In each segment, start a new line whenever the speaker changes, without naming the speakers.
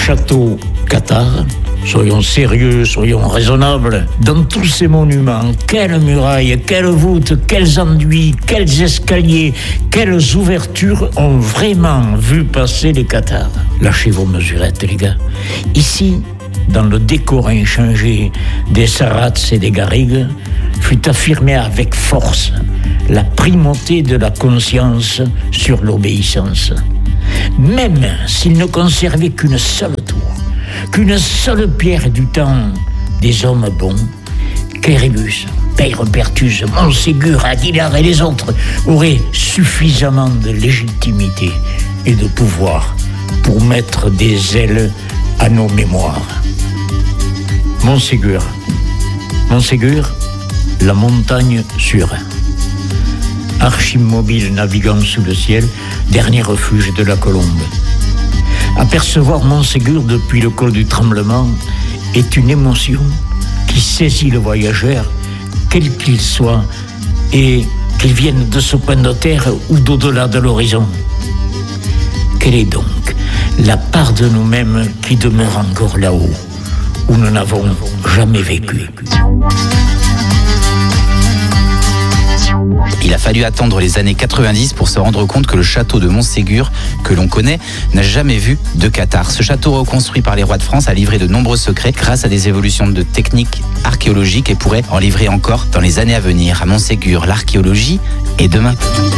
château Qatar. Soyons sérieux, soyons raisonnables. Dans tous ces monuments, quelles murailles, quelles voûtes, quels enduits, quels escaliers, quelles ouvertures ont vraiment vu passer les Qatars. Lâchez vos mesurettes, les gars. Ici, dans le décor inchangé des Sarrats et des Garrigues, fut affirmée avec force la primauté de la conscience sur l'obéissance. Même s'il ne conservait qu'une seule tour, qu'une seule pierre du temps des hommes bons, Quéribus, Peyrepertus, Montségur, Aguilar et les autres auraient suffisamment de légitimité et de pouvoir pour mettre des ailes à nos mémoires. Montségur, la montagne sûre. Archimobile naviguant sous le ciel, dernier refuge de la colombe. Apercevoir Montségur depuis le col du Tremblement est une émotion qui saisit le voyageur, quel qu'il soit, et qu'il vienne de ce point de terre ou d'au-delà de l'horizon. Quelle est donc la part de nous-mêmes qui demeure encore là-haut, où nous n'avons jamais vécu?
Il a fallu attendre les années 90 pour se rendre compte que le château de Montségur, que l'on connaît, n'a jamais vu de Qatar. Ce château reconstruit par les rois de France a livré de nombreux secrets grâce à des évolutions de techniques archéologiques et pourrait en livrer encore dans les années à venir. À Montségur, l'archéologie est demain.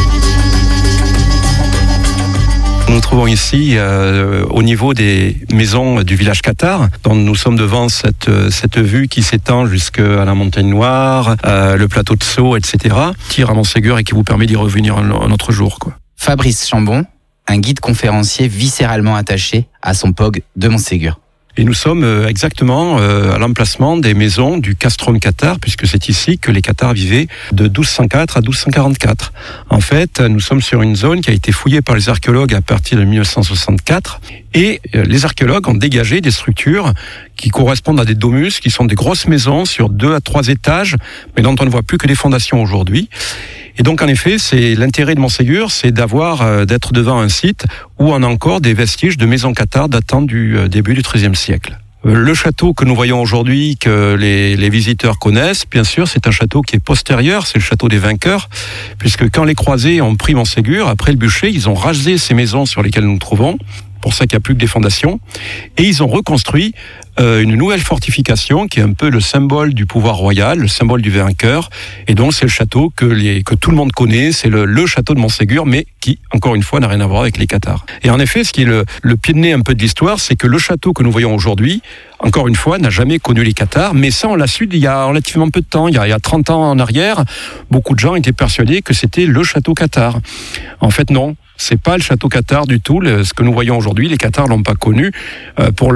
Nous nous trouvons ici au niveau des maisons du village Qatar. Donc nous sommes devant cette vue qui s'étend jusqu'à la montagne Noire, le plateau de Sceaux, etc. Tire à Montségur et qui vous permet d'y revenir un autre jour, quoi.
Fabrice Chambon, un guide conférencier viscéralement attaché à son POG de Montségur.
Et nous sommes exactement à l'emplacement des maisons du castrum Qatar, puisque c'est ici que les Qatars vivaient de 1204 à 1244. En fait, nous sommes sur une zone qui a été fouillée par les archéologues à partir de 1964, et les archéologues ont dégagé des structures qui correspondent à des domus, qui sont des grosses maisons sur 2 à 3 étages, mais dont on ne voit plus que les fondations aujourd'hui. Et donc, en effet, c'est l'intérêt de Montségur, c'est d'être devant un site où on a encore des vestiges de maisons Qatar datant du début du XIIIe siècle. Le château que nous voyons aujourd'hui, que les visiteurs connaissent, bien sûr, c'est un château qui est postérieur, c'est le château des vainqueurs, puisque quand les croisés ont pris Montségur, après le bûcher, ils ont rasé ces maisons sur lesquelles nous nous trouvons, pour ça qu'il n'y a plus que des fondations, et ils ont reconstruit une nouvelle fortification qui est un peu le symbole du pouvoir royal, le symbole du vainqueur, et donc c'est le château que tout le monde connaît, c'est le château de Montségur, mais qui, encore une fois, n'a rien à voir avec les Qatars. Et en effet, ce qui est le pied de nez un peu de l'histoire, c'est que le château que nous voyons aujourd'hui, encore une fois, n'a jamais connu les Qatars, mais ça, on l'a su il y a relativement peu de temps, il y a 30 ans en arrière, beaucoup de gens étaient persuadés que c'était le château Qatar. En fait, non. C'est pas le château Qatar du tout. Ce que nous voyons aujourd'hui, les Qatars l'ont pas connu. Pour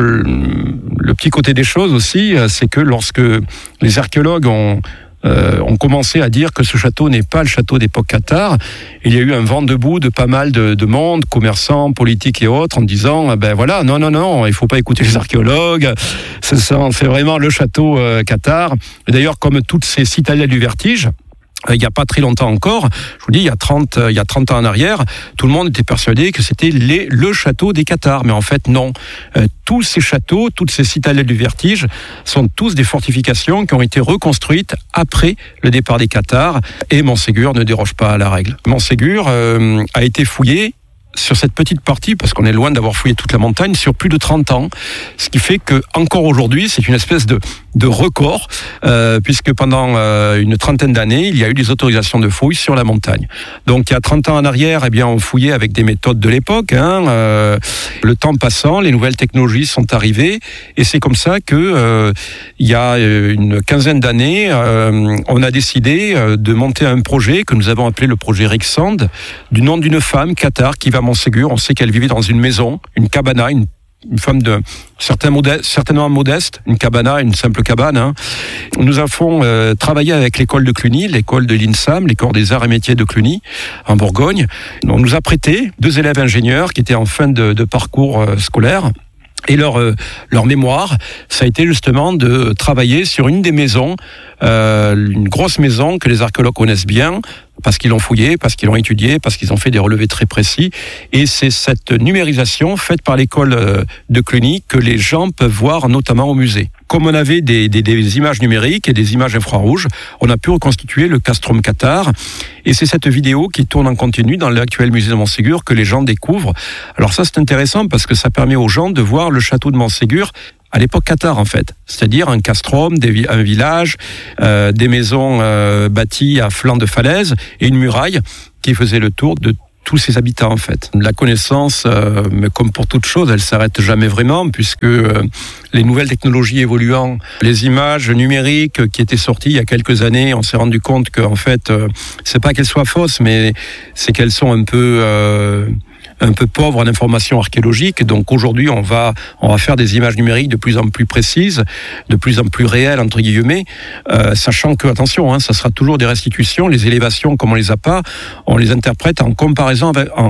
le petit côté des choses aussi, c'est que lorsque les archéologues ont commencé à dire que ce château n'est pas le château d'époque Qatar, il y a eu un vent debout de pas mal de monde, commerçants, politiques et autres, en disant non, il faut pas écouter les archéologues, c'est vraiment le château Qatar. Et d'ailleurs, comme toutes ces citadelles du vertige, il n'y a pas très longtemps encore, je vous dis, il y a 30 ans en arrière, tout le monde était persuadé que c'était le château des Qatars. Mais en fait, non. Tous ces châteaux, toutes ces citadelles du vertige sont tous des fortifications qui ont été reconstruites après le départ des Qatars. Et Montségur ne déroge pas à la règle. Montségur a été fouillé sur cette petite partie, parce qu'on est loin d'avoir fouillé toute la montagne, sur plus de 30 ans. Ce qui fait que encore aujourd'hui, c'est une espèce de record, puisque pendant une trentaine d'années, il y a eu des autorisations de fouilles sur la montagne. Donc il y a 30 ans en arrière, on fouillait avec des méthodes de l'époque. Le temps passant, les nouvelles technologies sont arrivées, et c'est comme ça que il y a une quinzaine d'années, on a décidé de monter un projet que nous avons appelé le projet Rixand, du nom d'une femme Qatar qui va à Montségur. On sait qu'elle vivait dans une maison, une cabana, une femme certainement modeste, une cabana, une simple cabane. Nous avons travaillé avec l'école de Cluny, l'école de l'INSAM, l'école des arts et métiers de Cluny, en Bourgogne. On nous a prêté 2 élèves ingénieurs qui étaient en fin de parcours scolaire. Et leur mémoire, ça a été justement de travailler sur une des maisons, une grosse maison que les archéologues connaissent bien, parce qu'ils l'ont fouillé, parce qu'ils l'ont étudié, parce qu'ils ont fait des relevés très précis. Et c'est cette numérisation faite par l'école de Cluny que les gens peuvent voir notamment au musée. Comme on avait des images numériques et des images infrarouges, on a pu reconstituer le castrum cathare. Et c'est cette vidéo qui tourne en continu dans l'actuel musée de Montségur que les gens découvrent. Alors ça, c'est intéressant parce que ça permet aux gens de voir le château de Montségur à l'époque cathare, en fait. C'est-à-dire un castrum, un village, des maisons bâties à flanc de falaise et une muraille qui faisait le tour de tous ses habitants, en fait. La connaissance, mais comme pour toute chose, elle s'arrête jamais vraiment, puisque les nouvelles technologies évoluant, les images numériques qui étaient sorties il y a quelques années, on s'est rendu compte qu'en fait, c'est pas qu'elles soient fausses, mais c'est qu'elles sont un peu pauvres en informations archéologiques. Donc aujourd'hui, on va faire des images numériques de plus en plus précises, de plus en plus réelles, entre guillemets, sachant que, attention, ça sera toujours des restitutions. Les élévations, comme on les a pas, on les interprète en comparaison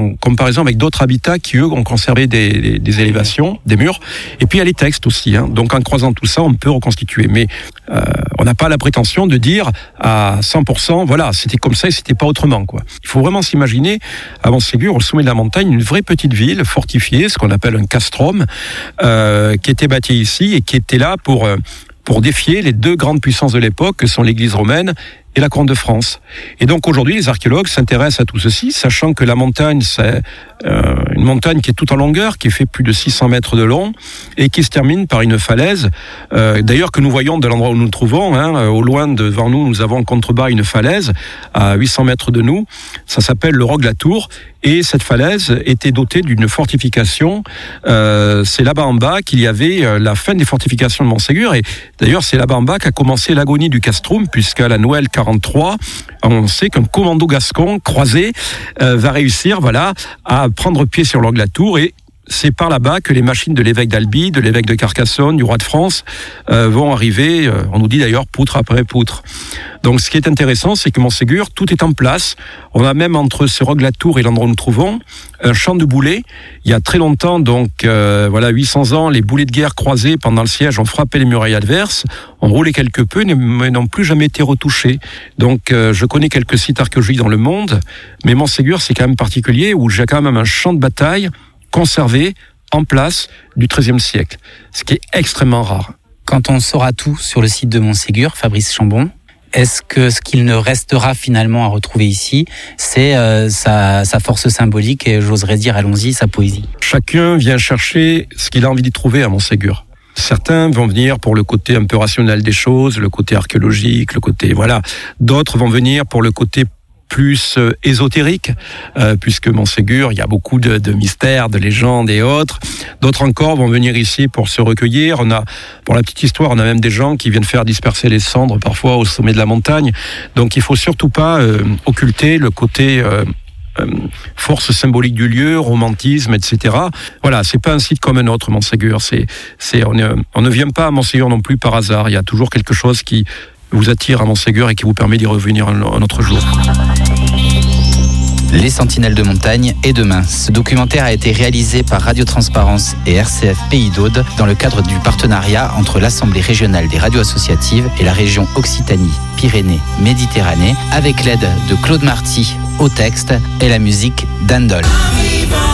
avec d'autres habitats qui, eux, ont conservé des élévations, des murs. Et puis, il y a les textes aussi. Donc, en croisant tout ça, on peut reconstituer. Mais on n'a pas la prétention de dire à 100%, voilà, c'était comme ça et c'était pas autrement, quoi. Il faut vraiment s'imaginer, à Montségur, au sommet de la montagne, une vraie petite ville fortifiée, ce qu'on appelle un castrum, qui était bâti ici et qui était là pour défier les deux grandes puissances de l'époque, que sont l'Église romaine et la couronne de France. Et donc aujourd'hui, les archéologues s'intéressent à tout ceci, sachant que la montagne, c'est une montagne qui est toute en longueur, qui fait plus de 600 mètres de long, et qui se termine par une falaise, d'ailleurs que nous voyons de l'endroit où nous nous trouvons, au loin devant nous, nous avons en contrebas une falaise à 800 mètres de nous, ça s'appelle le Roc de la Tour, et cette falaise était dotée d'une fortification. C'est là-bas en bas qu'il y avait la fin des fortifications de Montségur, et d'ailleurs c'est là-bas en bas qu'a commencé l'agonie du castrum, puisqu'à la Noël 43, on sait qu'un commando gascon croisé va réussir, à prendre pied sur l'Orgue de la Tour, et c'est par là-bas que les machines de l'évêque d'Albi, de l'évêque de Carcassonne, du roi de France vont arriver, on nous dit d'ailleurs poutre après poutre. Donc ce qui est intéressant, c'est que Montségur, tout est en place. On a même entre ce Roc de la Tour et l'endroit où nous trouvons, un champ de boulets. Il y a très longtemps, donc 800 ans, les boulets de guerre croisés pendant le siège ont frappé les murailles adverses, ont roulé quelque peu, mais n'ont plus jamais été retouchés. Donc je connais quelques sites archéologiques dans le monde, mais Montségur, c'est quand même particulier, où j'ai quand même un champ de bataille conservé, en place, du XIIIe siècle, ce qui est extrêmement rare.
Quand on saura tout sur le site de Montségur, Fabrice Chambon, est-ce que ce qu'il ne restera finalement à retrouver ici, c'est sa force symbolique et, j'oserais dire, allons-y, sa poésie?
Chacun vient chercher ce qu'il a envie d'y trouver à Montségur. Certains vont venir pour le côté un peu rationnel des choses, le côté archéologique, le côté... D'autres vont venir pour le côté plus ésotérique, puisque Montségur, il y a beaucoup de mystères, de légendes et autres. D'autres encore vont venir ici pour se recueillir. Pour la petite histoire, on a même des gens qui viennent faire disperser les cendres parfois au sommet de la montagne. Donc il faut surtout pas occulter le côté force symbolique du lieu, romantisme, etc. C'est pas un site comme un autre, Montségur. On ne vient pas à Montségur non plus par hasard. Il y a toujours quelque chose qui vous attire à Montségur et qui vous permet d'y revenir un autre jour.
Les Sentinelles de montagne et demain. Ce documentaire a été réalisé par Radio Transparence et RCF Pays d'Aude dans le cadre du partenariat entre l'Assemblée régionale des radios associatives et la région Occitanie-Pyrénées-Méditerranée, avec l'aide de Claude Marty au texte et la musique d'Anne Doll.